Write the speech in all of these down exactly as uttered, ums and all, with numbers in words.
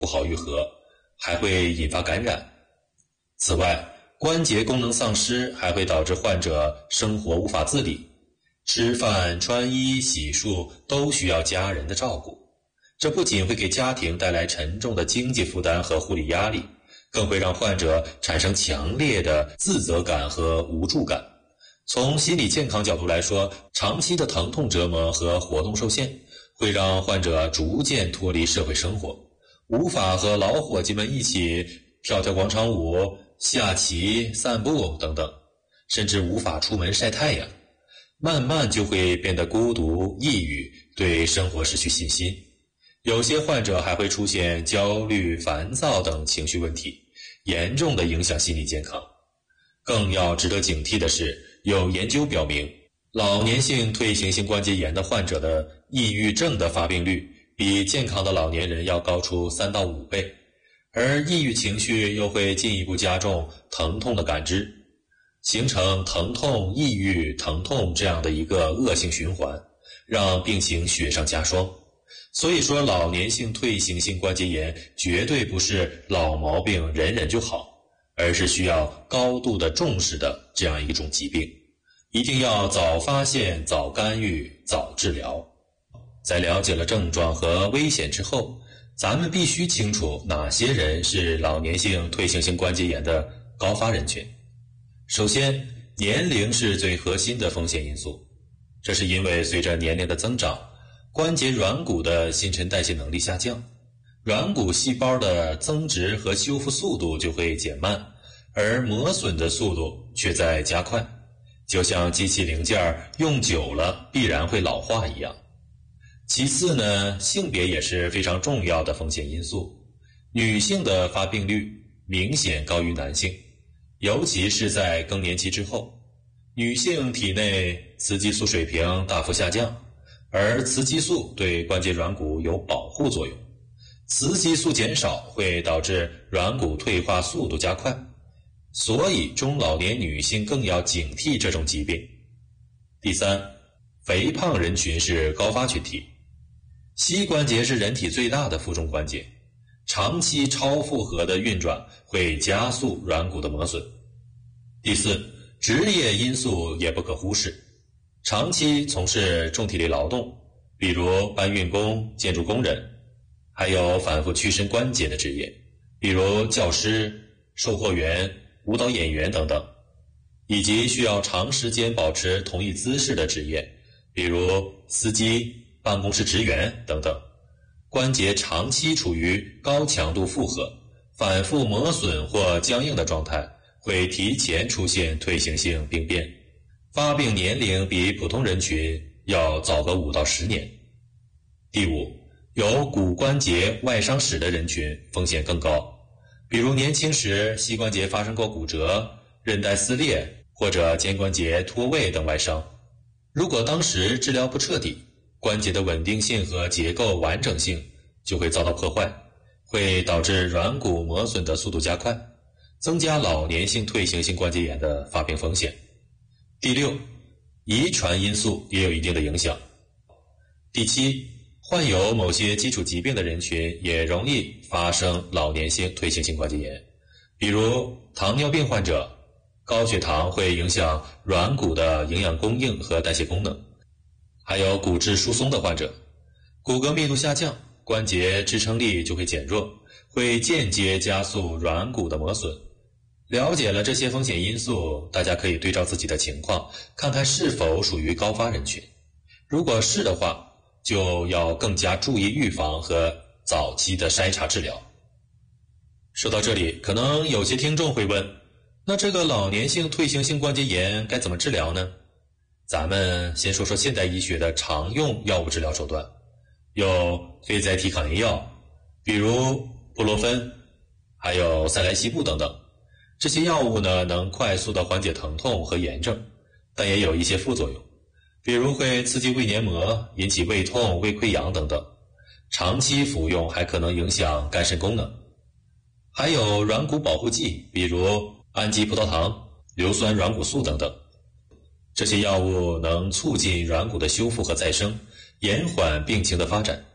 不好愈合，还会引发感染。此外，关节功能丧失还会导致患者生活无法自理，吃饭、穿衣、洗漱都需要家人的照顾。这不仅会给家庭带来沉重的经济负担和护理压力，更会让患者产生强烈的自责感和无助感。从心理健康角度来说，长期的疼痛折磨和活动受限会让患者逐渐脱离社会生活，无法和老伙计们一起跳跳广场舞、下棋、散步等等，甚至无法出门晒太阳，慢慢就会变得孤独、抑郁，对生活失去信心。有些患者还会出现焦虑、烦躁等情绪问题，严重的影响心理健康。更要值得警惕的是，有研究表明，老年性退行性关节炎的患者的抑郁症的发病率比健康的老年人要高出三到五倍，而抑郁情绪又会进一步加重疼痛的感知，形成疼痛、抑郁、疼痛这样的一个恶性循环，让病情雪上加霜。所以说，老年性退行性关节炎绝对不是老毛病忍忍就好，而是需要高度的重视的这样一种疾病，一定要早发现、早干预、早治疗。在了解了症状和危险之后，咱们必须清楚哪些人是老年性退行性关节炎的高发人群。首先，年龄是最核心的风险因素，这是因为随着年龄的增长，关节软骨的新陈代谢能力下降，软骨细胞的增殖和修复速度就会减慢，而磨损的速度却在加快，就像机器零件用久了必然会老化一样。其次呢，性别也是非常重要的风险因素，女性的发病率明显高于男性，尤其是在更年期之后，女性体内雌激素水平大幅下降，而雌激素对关节软骨有保护作用，雌激素减少会导致软骨退化速度加快，所以中老年女性更要警惕这种疾病。第三，肥胖人群是高发群体。膝关节是人体最大的负重关节，长期超负荷的运转会加速软骨的磨损。第四，职业因素也不可忽视。长期从事重体力劳动，比如搬运工、建筑工人，还有反复屈伸关节的职业，比如教师、售货员、舞蹈演员等等，以及需要长时间保持同一姿势的职业，比如司机、办公室职员等等，关节长期处于高强度负荷、反复磨损或僵硬的状态，会提前出现退行性病变，发病年龄比普通人群要早个五到十年。第五，有骨关节外伤史的人群风险更高，比如年轻时膝关节发生过骨折、韧带撕裂或者肩关节脱位等外伤。如果当时治疗不彻底，关节的稳定性和结构完整性就会遭到破坏，会导致软骨磨损的速度加快，增加老年性退行性关节炎的发病风险。第六，遗传因素也有一定的影响。第七，患有某些基础疾病的人群也容易发生老年性退行性关节炎，比如糖尿病患者，高血糖会影响软骨的营养供应和代谢功能，还有骨质疏松的患者，骨骼密度下降，关节支撑力就会减弱，会间接加速软骨的磨损。了解了这些风险因素，大家可以对照自己的情况，看看是否属于高发人群。如果是的话，就要更加注意预防和早期的筛查治疗。说到这里，可能有些听众会问，那这个老年性退行性关节炎该怎么治疗呢？咱们先说说现代医学的常用药物治疗手段，有非甾体抗炎药，比如布洛芬，还有塞来西布等等。这些药物呢，能快速地缓解疼痛和炎症，但也有一些副作用，比如会刺激胃黏膜，引起胃痛、胃溃疡等等。长期服用还可能影响肝肾功能。还有软骨保护剂，比如氨基葡萄糖、硫酸软骨素等等。这些药物能促进软骨的修复和再生，延缓病情的发展。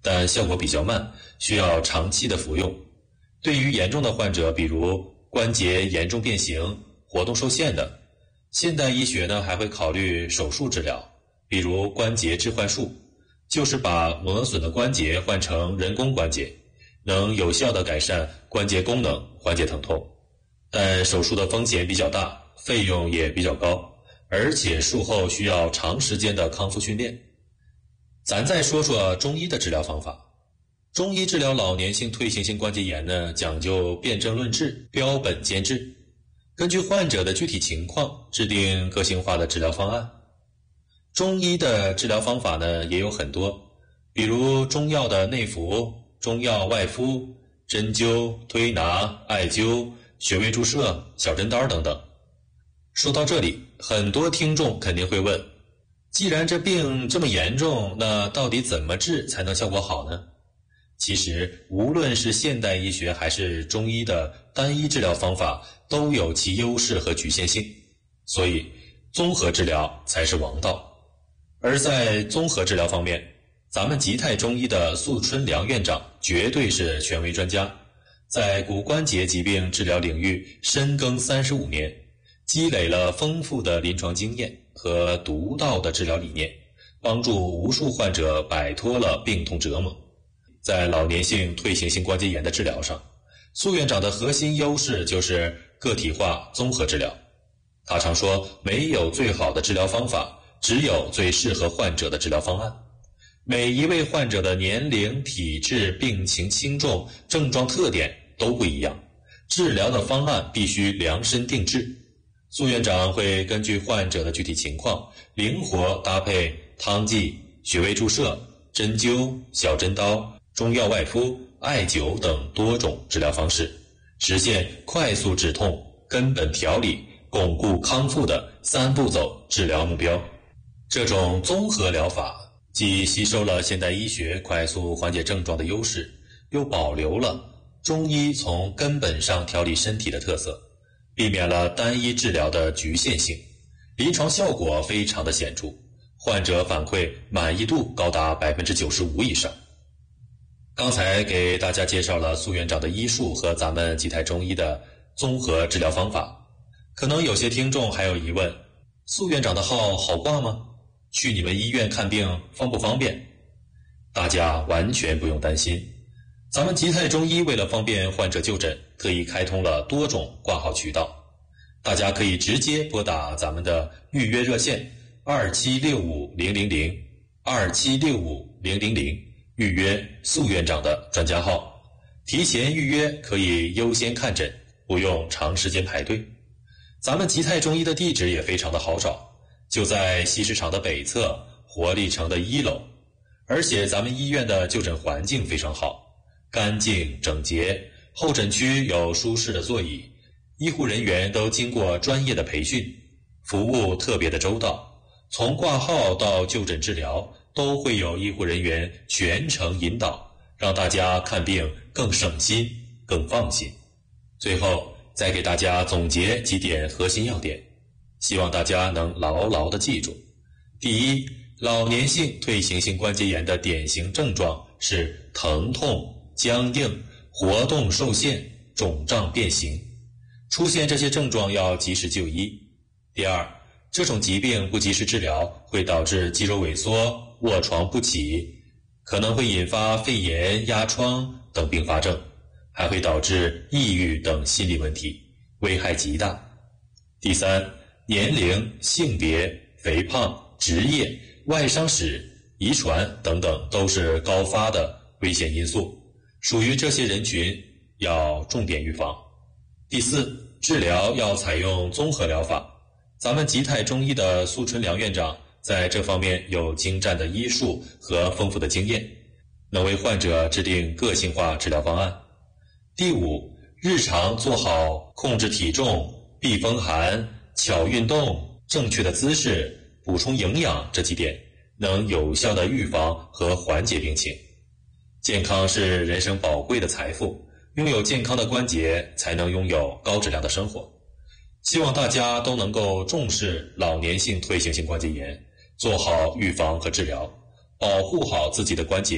但效果比较慢，需要长期的服用。对于严重的患者，比如关节严重变形、活动受限的，现代医学呢还会考虑手术治疗，比如关节置换术，就是把磨损的关节换成人工关节，能有效地改善关节功能，缓解疼痛。但手术的风险比较大，费用也比较高，而且术后需要长时间的康复训练。咱再说说中医的治疗方法。中医治疗老年性退行性关节炎呢，讲究辨证论治，标本兼治，根据患者的具体情况制定个性化的治疗方案。中医的治疗方法呢也有很多，比如中药的内服、中药外敷、针灸、推拿、艾灸、穴位注射、小针刀等等。说到这里，很多听众肯定会问，既然这病这么严重，那到底怎么治才能效果好呢？其实无论是现代医学还是中医的单一治疗方法都有其优势和局限性，所以综合治疗才是王道。而在综合治疗方面，咱们吉泰中医的宿春良院长绝对是权威专家，在骨关节疾病治疗领域深耕三十五年，积累了丰富的临床经验和独到的治疗理念，帮助无数患者摆脱了病痛折磨。在老年性退行性关节炎的治疗上，苏院长的核心优势就是个体化综合治疗。他常说，没有最好的治疗方法，只有最适合患者的治疗方案。每一位患者的年龄、体质、病情轻重、症状特点都不一样，治疗的方案必须量身定制。苏院长会根据患者的具体情况，灵活搭配汤剂、穴位注射、针灸、小针刀、中药外敷、艾灸等多种治疗方式，实现快速止痛、根本调理、巩固康复的三步走治疗目标。这种综合疗法既吸收了现代医学快速缓解症状的优势，又保留了中医从根本上调理身体的特色，避免了单一治疗的局限性，临床效果非常的显著，患者反馈满意度高达 百分之九十五 以上。刚才给大家介绍了苏院长的医术和咱们吉泰中医的综合治疗方法，可能有些听众还有疑问，苏院长的号好挂吗？去你们医院看病方不方便？大家完全不用担心，咱们吉泰中医为了方便患者就诊，特意开通了多种挂号渠道，大家可以直接拨打咱们的预约热线二七六五零零零 二七六五零零零，预约苏院长的专家号，提前预约可以优先看诊，不用长时间排队。咱们吉泰中医的地址也非常的好找，就在西市场的北侧活力城的一楼，而且咱们医院的就诊环境非常好，干净整洁，候诊区有舒适的座椅，医护人员都经过专业的培训，服务特别的周到，从挂号到就诊治疗都会有医护人员全程引导，让大家看病更省心更放心。最后再给大家总结几点核心要点，希望大家能牢牢地记住。第一，老年性退行性关节炎的典型症状是疼痛、僵硬、活动受限、肿胀变形，出现这些症状要及时就医。第二，这种疾病不及时治疗会导致肌肉萎缩、卧床不起，可能会引发肺炎、压疮等并发症，还会导致抑郁等心理问题，危害极大。第三，年龄、性别、肥胖、职业、外伤史、遗传等等都是高发的危险因素，属于这些人群要重点预防。第四，治疗要采用综合疗法，咱们吉泰中医的苏春良院长在这方面有精湛的医术和丰富的经验，能为患者制定个性化治疗方案。第五，日常做好控制体重、避风寒、巧运动、正确的姿势、补充营养这几点，能有效地预防和缓解病情。健康是人生宝贵的财富，拥有健康的关节，才能拥有高质量的生活。希望大家都能够重视老年性退行性关节炎，做好预防和治疗，保护好自己的关节，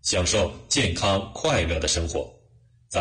享受健康快乐的生活。